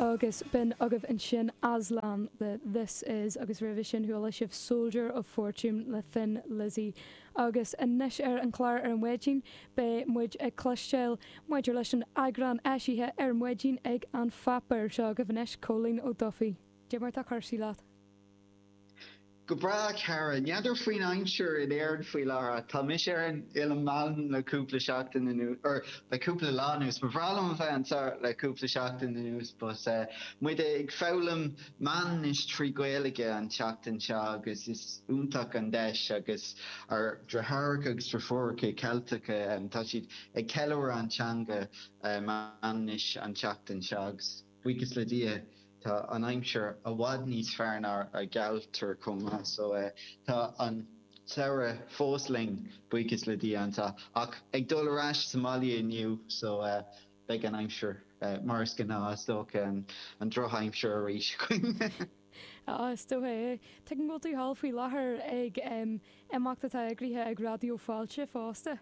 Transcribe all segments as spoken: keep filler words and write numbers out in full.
agus bin agah an sin Aslan the This Is agus revision who sibh Soldier of Fortune le Thin Lizzy agus inis ar an chláir ar an wedjin be muid ag cloisteil muidir leis an agran eisithe ar wedjin ag an fapper seo go bhanis Colleen ó Duffy. Dimar tá chuirsí leat. Go bra Cara, neadidir faoin aimseir in éard faoi lára, tá mis ar an ilam malin le cúpla seacht in the news, or le cúpla lá news, but bhrálam a bheith ansar le cúpla seacht in the news, but uh, muid ag fálam man is trí gailige an seachtain seo agus is úntaach an deis agus ar drathach agus trafórcha Celtacha um, tá siad ag ceilehar an teanga uh, man is an seachtain seo agus buchas le dia. Tá an aimseir a bhd níos fearn ar a gealtar cuma, so uh, tá an saoire fósling buchas le dtí anta ach ag dul arás Somalia inniu, so uh, beag an aimseir uh, maras go ná tócha an, an droch aimseir a rís. Ah, stohé. Tá an gútaí hall faoi láthair ag um, amachtatá agríthe ag radio fáilte fásta.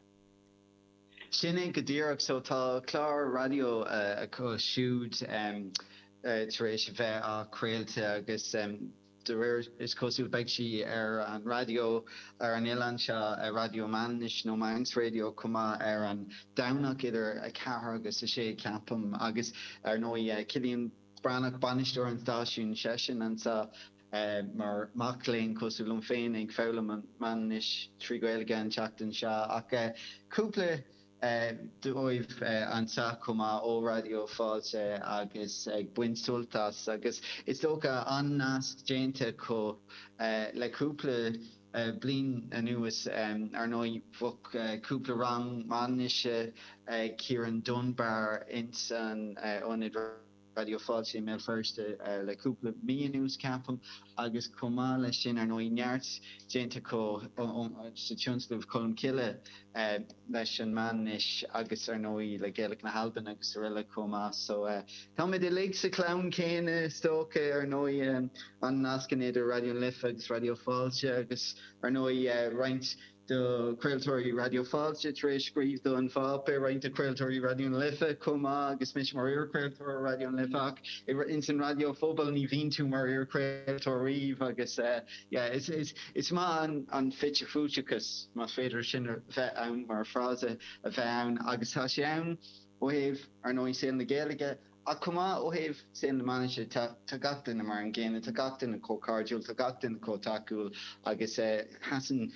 Sinné go dtíreach so tá clár radio uh, a có siúd um, Uh, taréis bheith a crealte agus um, de réir is cosú beag si ar an radio ar an Ilan seo a radio man is nó Manx radio cuma ar an dawnach idir a cethir agus a sé campam agus ar nó uh, Cillian Branach banisteir an stáisiún sesin an sa uh, mar macléin cosú lom féin ag fálam man is trí gaeilge an teachtain seo ach uh, cúpla Uh, dóibh uh, an sa cuma ó radio fáilte agus ag buin sultas agus is dócha an nasc déanta có uh, le cúpla uh, blin anuas um, ar nó bhuc uh, cúpla rang manisise uh, Kieran Dunbar ins an uh, onid radio fáilte mé firste uh, le cúpla mí anuas campam agus cuma le sin ar nó neart déanta có sa tionsluh colm cile uh, leis an man is agus ar nóí le Gaelic na Halban agus riile cuma so uh, tá mé de le sa clown céine stócha ar nóí um, an nascan idir radio Lifa agus radio fáilte agus ar nóí uh, reint de Creailtóirí radio fáilte tréis scríb do an fápe reint de Creailtóirí radio Lifa cuma agus mis mar ir Creailtóirí radio Lifa in san radio fóbal ní vín tú mar ir Creailtóirí agus uh, yeah, is, is, is má an, an fitse fúteachas má féidir sin bheith ann mar frása a bheith ann agus tá sé ann ó héh ar nó sé na Gaeilge a cuma ó héh sé na manaise tá gatain mar an ggéine tá gatain na cócardúil tá gatain na cótaúil agus uh, hasan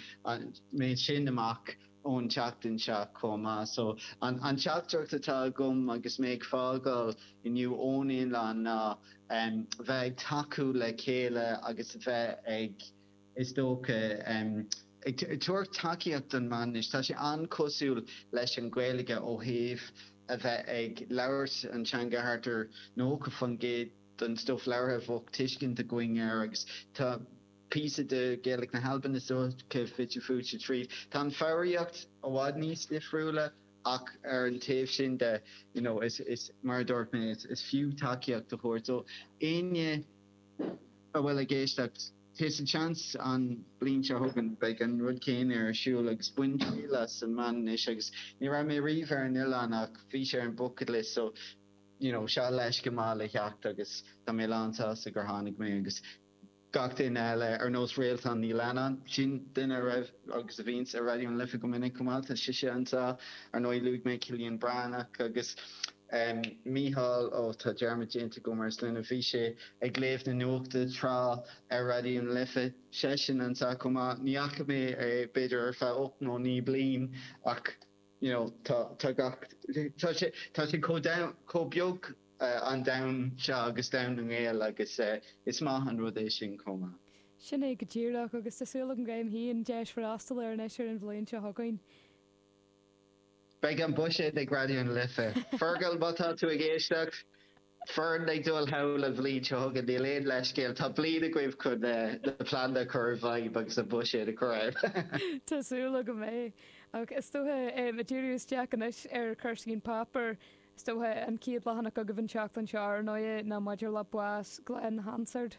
mé sin amach ón teachtain seo cuma so an, an teachtarachta tá gom agus méid fágáil inniu ónaon le ná um, bheith taú le chéile agus bheith ag is dócha um, tuair takeíocht an man is tá sé an cosúil leis an Gaeilge ó héh a bheith ag labhairt an teangahartar nó go fan géad don stuff labhairthe bhog tuiscint a going air agus tá písa de Gaelic na Halban is ó ce fitte fúte trí. Tá an fearíocht a bhád níos difriúla ach ar an taobh sin de you know, is, is mar dúirt mé is, is fiú takeíocht a chóir so aine a bhfuil a géisteach Tes a chance an blin se hogan be an rud céine ar siúil agus buintile san man is agus ní ra mé riomh ar an Ilan ach bhí sé an bucket list so you know, se leis go má le cheacht agus tá mé lánta a gur tháinig mé agus gach duine eile ar nós réalta an ní lenan sin duine raibh agus a bhís a radio an Lifa go minic cumáilta siise antá ar nó luigh mé Cillian Branach agus Um, Míhall ó tá Dermot déanta go mar slúna bhí sé ag léamh na nuachta trá ar radio an Lifa sesin an sa cuma níacha mé ar beidir ar feadh op nó ní bliain ach you know, tá sé có beag uh, an dam seo agus dam an ggéal agus uh, is maith an rud é sin cuma. Sin é go ddíreach agus tásúla an gréim híon deis frástal ar an éisiir an bhléin seo thugainn. Beag an buise ag radio an Lifa. Fergal batá tú a géisteach, fern ag dul hawl a bhlíd seo thugad dí léad leis céal, tá blíad a gcuibh chun na plan a chur bhaid agus a buise a choir. Tásúla go mé. Agus is tótha a dúriús Jack anis ar chuirsín papar, is tótha an ciad lehanach a go bhain teacht an seár nóie na maidir le buas Glenn Hansard.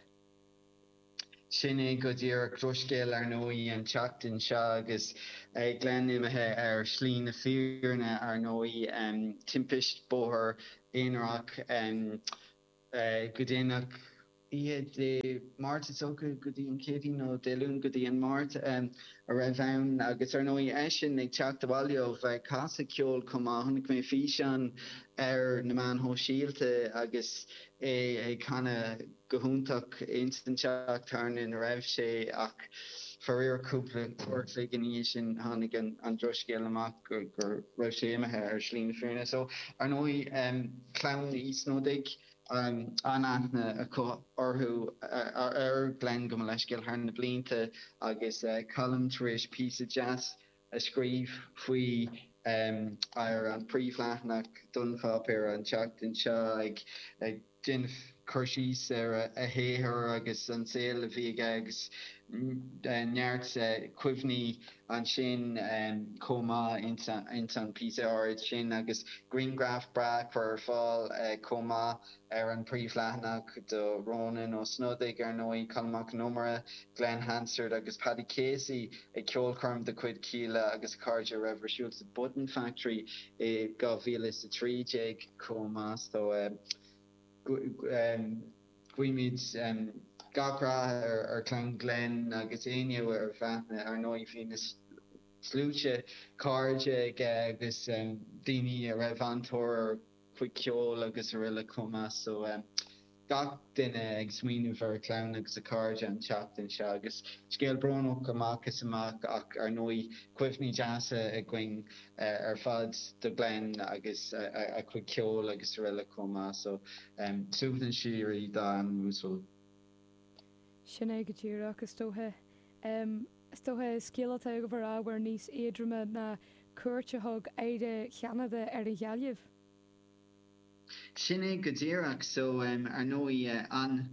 Sinné go dtíar croscéil ar nóí an teachtain seo agus Glenn imethe ar slín na fíorna ar nóí um, timpist bóthir éonrach um, Goodéach Iad de Mart is ook goedie en Katie no deún goedie en Mart um, a raibh agus ar nói eisian ag teach de valio bheith casa ceol comá hunnig mé fi an ar na man ho síalte agus é é canna gohúntaach instanteach tarn in raibh sé ach farir cúpla cuairtla gní sin hánig an an droscéal amach gur gur raibh sé imethe ar slína fearna so ar nói um, clown is nódig Um, anachna a co orhu ar ar glen go leisgil haar na blinte agus uh, column trish piece of jazz a scríb fui um, ar an príomhlachnach dunfa ar an teacht an seo ag ag gin chuirsís ar a héhir agus an saoil a bhí agus neart cuimhní an sin comá inta an P C R sin agus Greengraf bra chuir fáil comá ar an príomhlachnach do Ronan ó Snodig ar nói Colmach Numera Glenn Hansard agus Paddy Casey ag ceolchorm de cuid cíle agus carja Rever Schultz Button Factory i go bhílas a tríé comá so Gwimid um, gapra ar, ar Clan Glen agus aine ar bheithna ar nói finas slúte cardide agus um, daoine a raibh antóir chuig ceol agus a riile comá so um, gach duine ag smaoinmh ar clown agus a cardide an teachtain se agus scéal brónach amachchas amach ach ar nói cuimhní deasa a going uh, ar fad do Glen agus uh, a, a chuig ceol agus a riile comá so um, súbhlann siar dá an músol. Sinné go tíra agus tóthe um, tóthe scéalta go bhar áhar níos éadruma na cuairte thug éide cheanada ar a ghealamh. Sinné go díreach so um, ar nói uh, an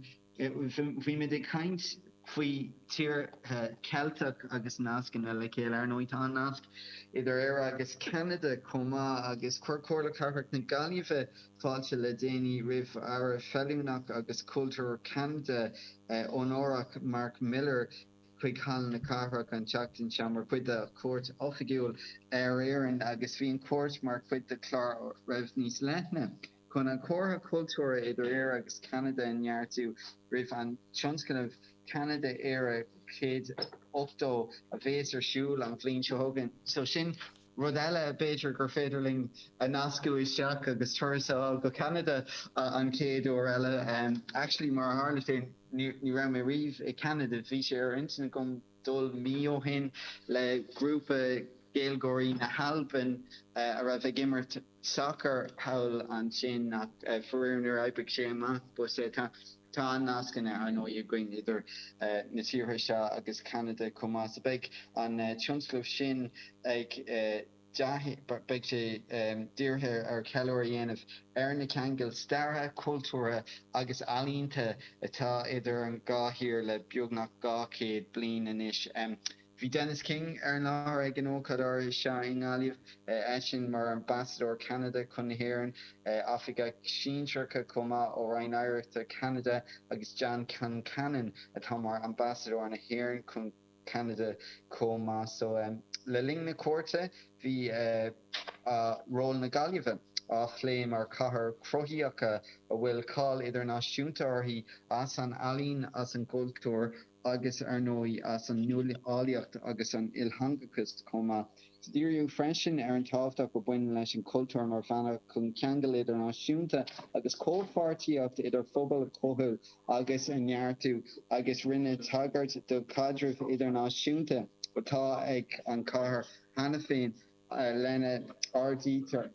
bhí me ag caint faoi tír uh, Celtach agus nascin le céile ar nói tá nasc idir ar agus Canada comá agus cuaircóla carhacht na Gaillimhe fáilte le déanaí rih ar fellúnach agus cultúr Canada uh, ónórach Mark Miller chuig hall na carhaach an teachtain seamar chuid a cuairt ofigiúil ar éireann agus bhí an cuairt mar chuid de chlár raibh níos leithne. Chun an chomhartha cultúra idir éire agus Canada in neartú rih an tionscanmh Canada éire chéad ochtó a bhés ar siúil an bhliain seo thugann. So sin rud eile a béidir gur féidirling a nascú isteach agus tuairsa go Canada uh, an céad ó eile. Um, actually mar hála féin ní raibh mé riomh i Canada bhí sé ar intina gom dul mío hin le grúpa Gaelgorí na Halban uh, a raibh ag immert soccer hawl an sin nach uh, fuúnar aibig sé amach bu sé tá tá nascan ar nó i going idir uh, na tíortha seo agus Canada comá sa beag an uh, tionsclubh sin ag uh, beag sé um, díortha ar ceúir dhéanamh ar na ceangail stairtha cultúra agus alínta atá idir an gáthír le beagnach gá céad bliain inis. Um, Bhí Dennis King ar an láthir ag an ócadar seo in gáilíomh eisian mar ambassador Canada chun na hÉireann Africa Sínsearcha comá ó Ryan Iirithta Canada agus John Concannon atá mar ambassador na hÉireann chun Canada comá so um, le ling na cuairte bhí uh, uh, ról na Gaillimhe á phléim ar cathair cruthaíocha a bhfuil cáil idirnáisiúnta orthaí as an alín as an cultúr agus ar nói as an nualáíocht agus an ilthangachas comá. Díriú freisin ar an tábhachtach go buine leis an cultúr mar fanna chun ceangail idirnáisiúnta agus cópháirtíocht idir phobal cóthúil agus an neartú agus rinne tagart do cadrih idirnáisiúnta atá ag an cathair hena féin uh, lena ardítar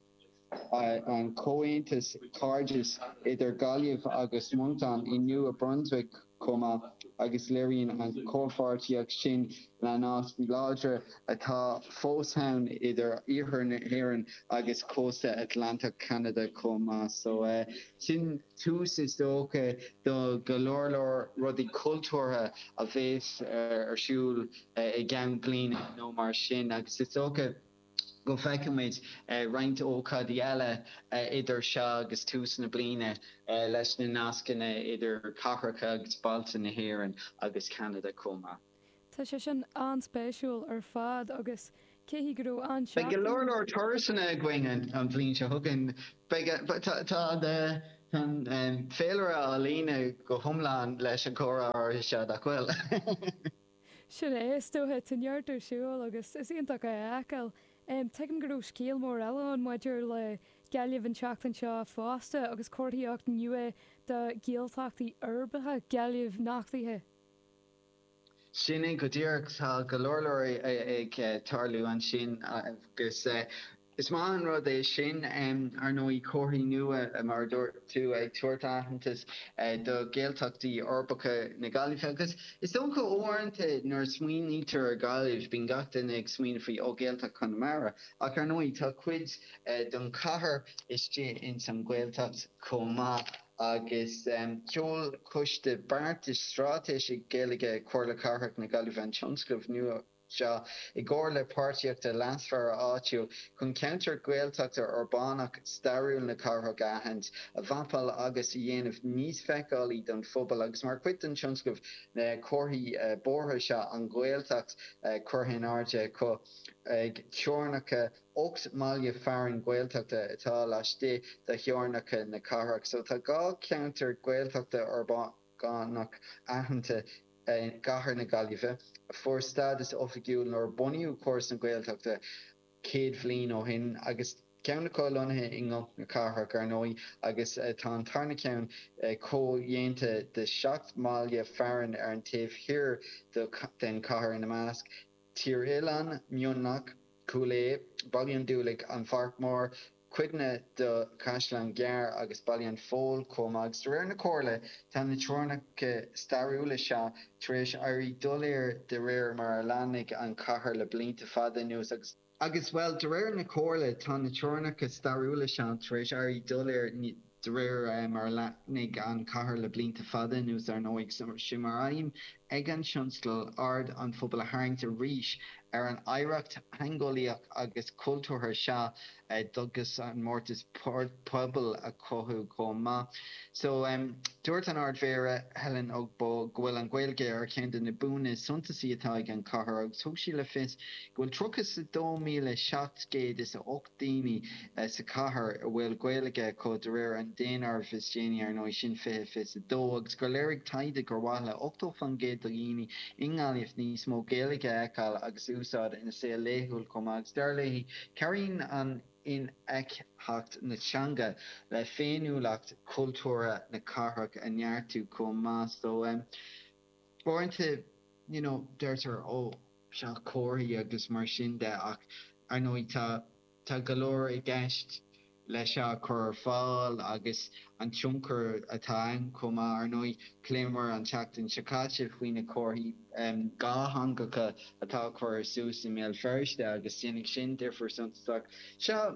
uh, an comhaontas carges idir Gaillimh agus Moncton i New Brunswick comá agus léiríonn an cópháirtíocht sin le nás bhí láidir atá fóshain idir iarthar na hÉireann agus cósta Atlanta Canada comá. So uh, sin tús is dócha do go leorlóir rudí cultúrtha a bhés uh, ar siúil uh, i gceann glín nó mar sin agus is dócha go feicimid uh, roinnt ócádaí eile uh, idir seo agus tús na bliana uh, leis na nascanna idir Cathracha agus Balta na hÉireann agus Canada comá. Tá sé sin anspéisiúil ar fad agus céhí go raibh anseo. Be go leorlóir tuairsanna going an bhliain se thugann tá de Tan féile a lína go thomláin leis an chora áir se a chfuil. Sin é tóthe tunneartar siúil agus is ionach a ecail. Teim gurú scíal mór eile an muidir le gealamh an teachtain seo fásta agus cuairtaíocht nua de géalteachtaí orbathe gealamh nachtaithe. Sin é go dtíach tá go leorlóir ag tarlú an sin agus is má an rud é sin ar nó í cóirí nua mar dúir tú ag tuairteachtas do géalteachtaí orbacha na Gaillimhe agus is don go óhairnta nuair smaoinítear a Gaillimh bíonn gach duine ag smaoine faoi ó géalteach Conamara ach ar nó í tá cuid don cathair isté in san Gaeltacht Comá agus ceol cuiste bart is strátéis i Gaeilge Comhairle Cathairc na Gaillimhe an tionsclaimh nua seo i gcóir le páirtíochta Lansfear áitiú chun counter Gaeltachta Urbánach stairiúil na Cathairc ahand a bhampáil agus i dhéanamh níos feicálaí don phobal agus mar cuid an tionsclaimh na comharthaí bórtha seo an Gaeltacht curthain airde chu ag teornacha ocht máille fearan Gaeltachta atá laisté de teornacha na Cathairc. So tá gá counter Gaeltachta Urbánach ahananta gahar na Gaillimhe for status officiúil nor buniú cuas na Gaeltachta céad bhliain ó hin agus ceannaá lonathe i ngach na Cathairc ar nói agus tá an tarna ceann códhéanta de seacht máille fearan ar an taobh hir den Cathair in na Measc. Tír Éileán, Mionach, Coolé, Ballion Dúlaigh an Farkmór, cuidne de Caisleán Gear agus Ballion Fól Comá agus de réir na Comhairle tá na teornacha stairiúla seo tar éis airí doléir de réir mar leannig an Cathair le blianta fada nuas agus agus well de réir na Comhairle tá na teornacha stairiúla seo tar éis airí doléir de réir mar leannig an Cathair le blianta fada nuas ar nóig sin mar aim ag an tionsclail ard an phobal a tharraingta ríis ar an oidhreacht hangólaíoch agus cultúrtha seo dogus an mórtas pobal a cothú comá. So um, dúirt an ardmhéara Helen Ogbo go bhfuil an Gaeilge ar cén de na búna suntasaí atá ag an Cathair agus thug sí le fis go bhfuil truchas sa dó míle seacht céad is a ocht daoine sa Cathair a bhfuil Gaeilge có de réir an déanaar fis déine ar nó sin fiche fis a dó agus go léirigh taide gur bhaile ochtó fan géad do dhaoine ingáilíomh níos mó Gaeilge eáil agus úsáid ina sé léthúil comá agus deirléí cearíonn an in eictheacht na teanga le féinúlacht cultúra na Cathairc a neartú comá. So um, orinthe, you know, deirtar ó seo cóirí agus mar sin de ach ar nó tá tá go leor i gceist le seo chur fáil agus an tionchar atá an comá ar nó cléimar an teachtain seacáte faoin na cóirí um, gá hangacha atá chur sús i méal feirste agus sinnig sin difar suntaach seo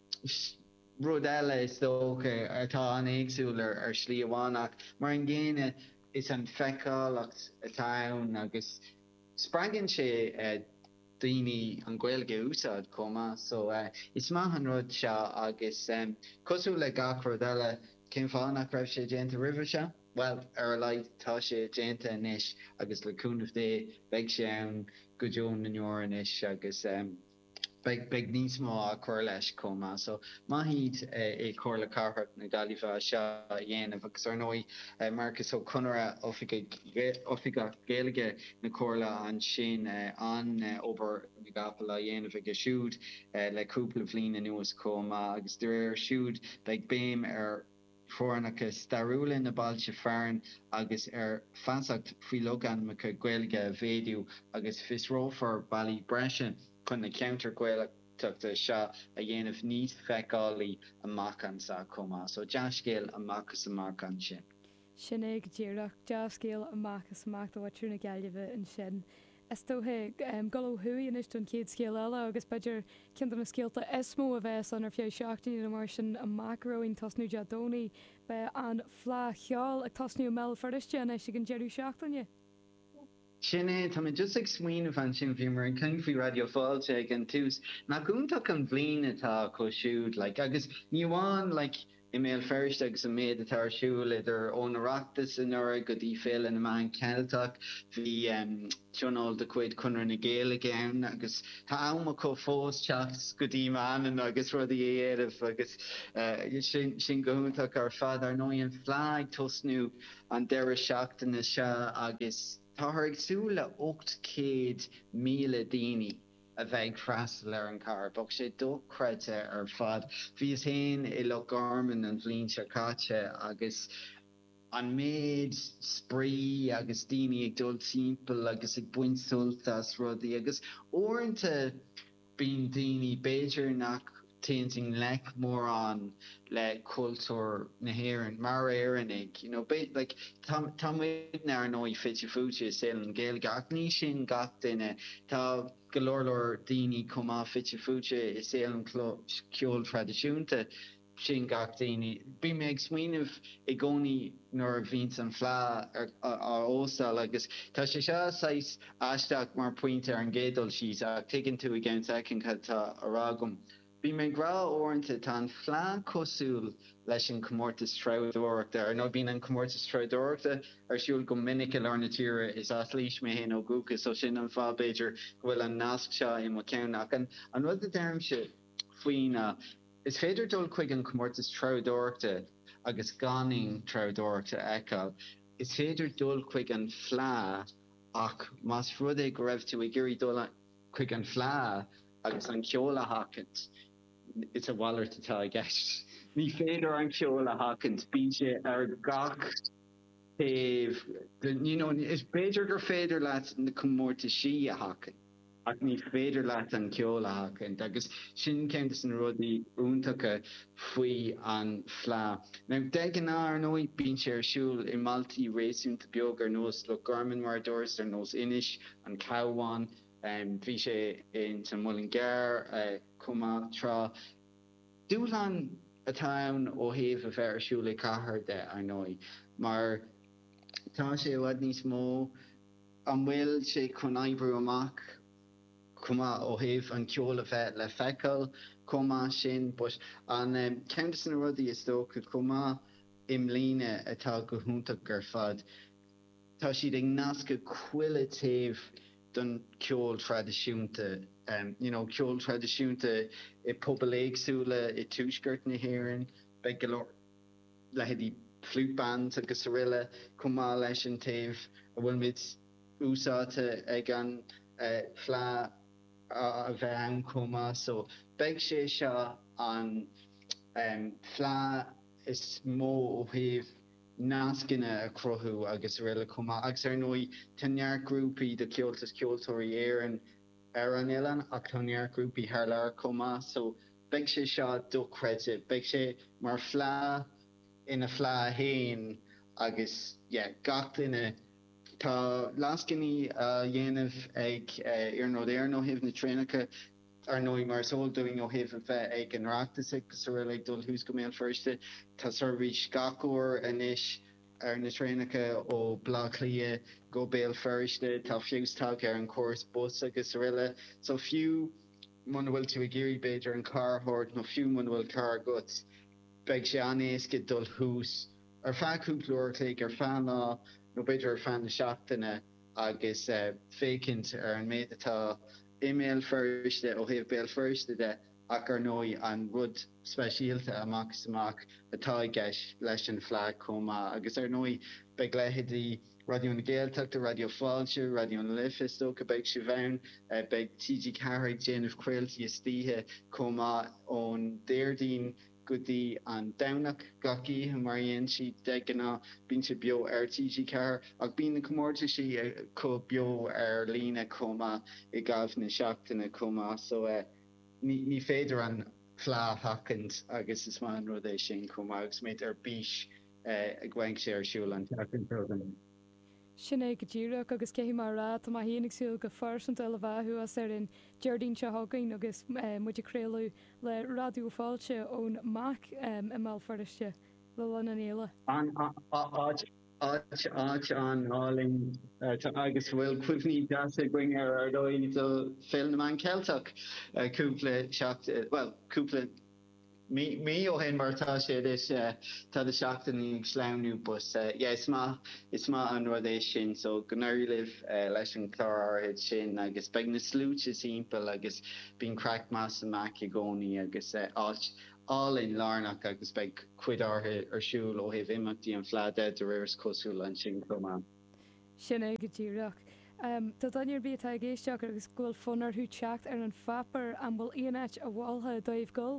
rud eile is dócha atá an éagsúlar ar slí amháinach mar an ggéine is an feicálacht atá ann agus sprangann sé uh, daoine an Gaeilge úsáid comá. So uh, is maith an rud seo agus um, cosú le gach rud eile cén fánach raibh sé déanta ribh seo? Well, ar a leid tá sé déanta inis agus le cúnamh dé beidh sé an go deon na neor inis agus um, beidh beidh níos mó a chuir leis comá. So maithíd é Comhairle Cathairc na Gaillimhe seo a dhéanamh agus ar nói marcas ó conra ofiga Gaeilge na Comhairle an sin an obair na gapal a dhéanamh ag a siúd le cúpla bhliain nuas comá agus de réir siúd beidh béim ar fuarnacha stairiúla na bailte fearn agus ar fansacht faoi logan me go Gaeilge a bhéadú agus fisrófar Ballybreise chun na counter Gaeltachta seo a dhéanamh níos feicálaí amach an sa comá. So deascéal amachchas amach an sin. Sin é go ddíireach deascéal amachchas amach do bhaitiú na Gaillimhe an sin. Is tóthe um, go thuí inis don céad scéal eile agus beidir cinnta na scéalta is mó a bheits an ar fiú seachtaí na mar sin a macróing tasnú deadónaí be an phlá cheáil ag tasnú mell fariste inis ag an jeú seachtainne. Sinné tá just ag smuoine fan sin bhí mar an cin faoi radio fáilte ag an tús na gúntaach an bhliain atá cosisiúd like agus ní bháin like email first agus a méid atá siúil idir ónarachtas in ora go dtí féil in amán ceilteach bhí um, Johnall de cuid chunir na Gaeilge again agus tá ama có fós teachtas go dtí man agus rudí éadamh agus uh, sin, sin gúntaach ar fad ar nó an flag tosnú an deire seachtainna se agus tá ag súla ocht céad míle daoine a bheith freastal ar an car, bog sé dóchreide ar fad. Bhí is héin i le garmin an bhliain se caite agus an méid sprí agus daoine ag dul timpeall agus ag buint soltas rudaí agus óireanta bíonn daoine béidir nach tainting lech mór an le cultúr na hÉireann mar éannig, you know, be, like tam tamid na nói fitty fúte sé an Gaeilge ach ní sin gach duine tá golóir daoine comá fitty fúte is é an ceol tradiisiúnta sin gach daoine. Bí mé ag smaoineh i gcónaí nuair bhíonn an phlá ar óstáil agus tá sé seo sais aisteach mar pointe ar an gédal síos ach tuigeann tú i gceann second tá arágam. Bhí mé grá óireanta tá an phlá cosúil leis an comórtas treabhdóireachta ar nó bíonn an comórtas treabhdóireachta ar siúil go minic le na tíre is as líis mé héin ó gúcha so sin an fá Beiidir go bhfuil an nasc seo i mo ceannach an an rud a deirmse faoine is féidir dul chuig an comórtas treabhdóireachta agus ganing treabhdóireachta eáil is féidir dul chuig an phlá ach más rud é go raibh tú i ggurí dul chuig an phlá agus an ceola hacant. It's a waller to tell, I guess. Ní féidir an ceola hacant bí sé ar gach taobh, you know, is béidir gur féidir leat na comórtas sí a hacant. Ach ní féidir leat an ceola hacant agus sin ceantas an rudaí úntacha faoi an phlá. Now de an ár nói bíonn sé ar siúil i Maltaí réasúnta beag ar nós le Garmin mar doras ar nós inis an cabháin. Um, bhí sé in San Mullingar uh, cuma trá dúlan atá ann ó thaobh a bheith ar siúil i chathair de ar nói mar tá sé bhfad níos mó an bhfuil sé chun oibriú amach cuma ó thaobh an ceola bheith le feiceáil cuma sin but an um, ceantas na rudaí is dócha cuma im líne atá go thúntaach gur fad tá siad ag nasca cuiile taobh don ceol tradiisiúnta, um, you know, ceol tradiisiúnta i pobl éagsúla i túisceart na hÉireann, beidh go leor leithidí flútband agus riile cumá leis an taobh a bhfuil mid úsáta ag an uh, phlá a bheith ann cumá, so beidh sé seo an um, phlá is mó ó thaobh nascinne a crothú agus riile cumá agus ar nói tannear grúpaí de ceoltas ceoltóirí éireann ar an Ileán ach tannear grúpaí thar lear cumá, so beidh sé seo dóchreide, beidh sé mar phlá ina phlá héin agus yeah, gach duine tá lascinní a dhéanamh ag ar nó ar nó thaobh na trénacha ar nói mar sóldúing ó thaobh a bheith ag an reachtas agus riile ag dul hús go mé an firste tá service gacóir inis ar na trénacha ó Blá Clia go béal firste tá fiústag ar an córas bus agus riile so fiú man bhfuil tú a géirí beidir an car hort nó fiú man bhfuil car gut beidh sé anéasca dul hús ar feadúplúir clé ar fan lá nó beidir ar fan na seachtaine agus uh, fécint ar an méid atá email firste ó thaobh béal firste de ach ar nói an rud speisialta amach amach atá i gceist leis an phlá cumá agus ar nói beidh leithidí Radio na Gaeltachta, Radio Fáilte, Radio na Lifis dócha beidh sé bheann uh, beidh T G Carraigh déanamh craoltaí istíthe cumá ón déirdín go dtí an damnach gací mar dhéann siad de gná bíonn sé beo ar T G Carr ach bíonn na comórta sí có beo ar lína cumá i gabh na seachtainna cumá so uh, ní, ní féidir an phlá hacant agus is má an rud é sin cumá agus méid ar bís uh, a ghaing sé ar siúil an teachtain program. Sinné go ddíireach agus céhí mar rá tá héananig go farsant eile bhathú as ar in Deardín se hagainn agus muidircréalú le radioú fáilte ón mac um, i máilfariste le lena éile. An áit áit an háling agus bhfuil cuimhní deasa going ar ar dóí do film man Celtach cúpla seacht well cúpla Mi mi ó hen martá sé is tá a seachtain í sláimnú bus is má is má an rudééis sin so gnáirlih leis an chláirhéid sin agus beag na slúte simple agus bín crack más an mac i gcónaí agus áit all-in lárnach agus beag cuidárthe ar siúil ó heh imachtaí an phláide de réirs cosúil an sin chumán. Sinna go dtíreach. Tá dair bí a géisteach agus ghfuil funar thu teacht ar an fapar an bhfuil ionait a bháltha dóibh gol.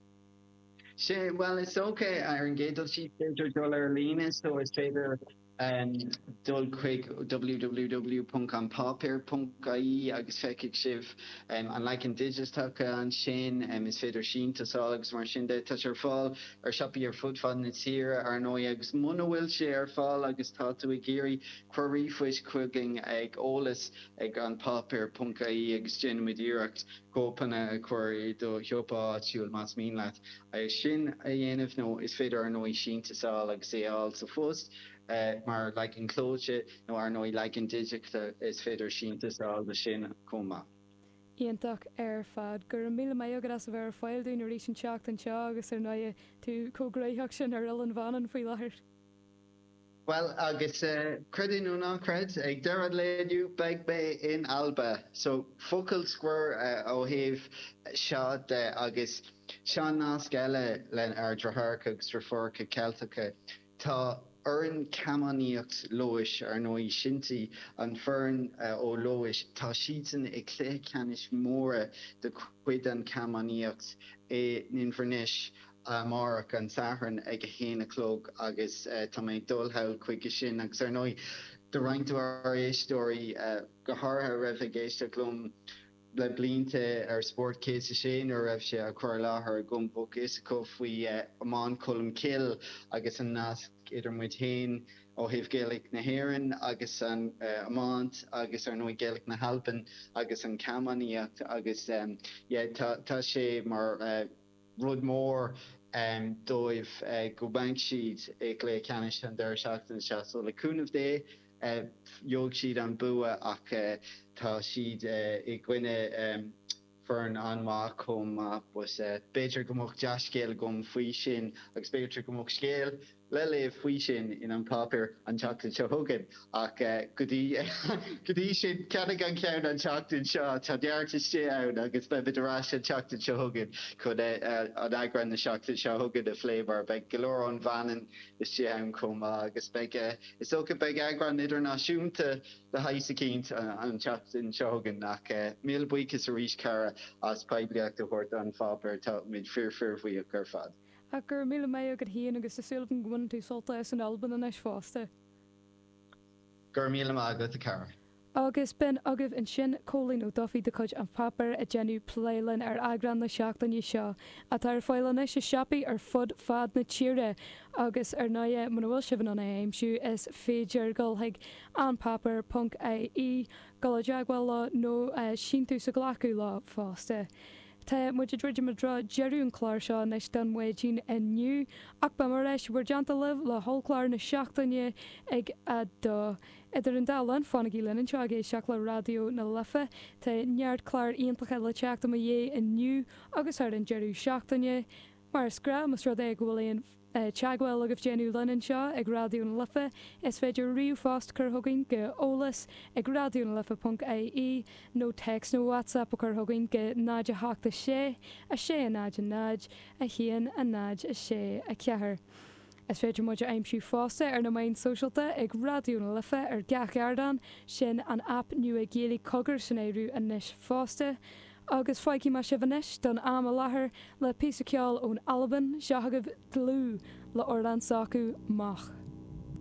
She, well, it's okay. Ar an gédal si féidir dul ar lína, so it's féidir um, dul quick w w w dot anpapir dot I E agus feic sibh um, an like an digitach an sin um, is féidir sínta agus mar sin de touch ar fáil ar siapaí ar fudfad na tíre ar nó agus muna bhfuil sé ar fáil agus tá tú i géirí choirífuis chuiging ag ólas ag an papir dot I E agus sin midíireacht gópanna chuir do heopá siúil más mín leat. A sin a dhéanamh nó is féidir ar nóí sínta sáil agus é áil sa fust. Uh, mar like in clóide nó ar nóí like in digicta is féidir sínta sáil de sin comá. Íontach ar fad gur an míle mé agad as a bhar fáilún ar rísin teacht an teo agus ar naie tú cógréitheach sin ar an bhanan faoi láthir. Well, agus uh, credinú ná cred ag dead léadú beag bé in Alba. So focal square uh, ó heh seo de agus seán ná sceile len ar drothracha agus traforcha Celtacha. Tá Urin camaníocht lois ar nóí sinti an fern uh, ó lois tá sítan i clé canis móra de chuid an camaníocht é nin vernis uh, marach an saharn ag a héna clog agus uh, tá mé dulhail chuige sin agus ar nóí de reinú ar éistóí uh, go hátha raibh a géiste glum le blinte ar sportcéis sin ar raibh sé a chuir láthair gom boc is có faoi uh, amán colm kill agus an nás idir muid hain ó hih Gaelic na Héireann agus an uh, amant agus ar nóí Gaelic na Halban agus an camaníocht agus um, yeah, tá tá sé mar uh, rud mór um, dóibh uh, go bank siad ag lé canis an deir seachtain se so le cúnamh dé uh, joog siad an bua ach uh, tá siad uh, i gcuine um, fern anma chum uh, was uh, beidir gomach deascéal gom faoi sin agus beidir gomach scéal le le faoi sin in an papir an teachtain seo thugan ach uh, godí godí sin ceanna an ceann an teachtain seo tá dearta sé ann agus be beidir rá an teachtain seo thugan chud uh, an agran na teachtain seo thugan a flébar be golóir an bhanan is sé ann chum agus be uh, is ócha be agran idirnáisiúnta le haise cínt uh, an teachtain seo thugan nach uh, míl buchas a rís cara as pebliacht a chuirt an fápar tá mid fear fear faoi a gur fad. A gur míle mé agad híon agus is sulban ghain tú solta an Alban an is fásta. Gur míle agad a cara. Agus ben agah in sin cólín ó dofií de chuid an papar a genú pléilen ar agran na seachtain i seo a tar fáileanna sé siapaí ar fud fad na tíre agus ar naie man bhfuil sibhan an aimimsú is féidir golthaigh an papar dot I E go deaghfuil lá nó sin tú sa ghlacu lá fásta. Tá muidir dúidir mar dra jeú an chláir seo nes don muidín inniu ach ba mar leis bhar deanta libh le hallchláir na seachtaine ag a dó. Idir an dálan fána í lenin seo agé seach le radio na lifa tá neart chláir íontacha le teachta a dhé inniu agus ar an jeú seachtaine mar scra mas rud é gohfuil éon teagháil agah déanú lenin seo ag radio na lifa is féidir riú fást chur thugainn go ólas ag radio na lifa dot I E nó text nó WhatsApp a chur thugainn go náide háachta sé a sé a náid a náid a chéan a náid a sé a ceathir. Is féidir muidir aimimsú fásta ar na main socialta ag radio na lifa ar gach ardan sin an app nu a géala cogur san éirú a níos fásta. Agus foiicí mar sibhanis don am a láthair le pí ceáil ón Alban seathagah dlú le ordan sacu mach.